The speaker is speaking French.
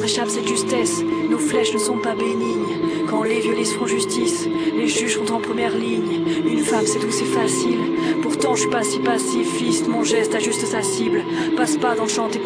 échappe cette justesse. Nos flèches ne sont pas bénignes. Quand les violistes feront justice, les juges seront en première ligne. Une femme c'est douce et facile, pourtant je suis pas si pacifiste. Mon geste ajuste sa cible, passe pas dans le champ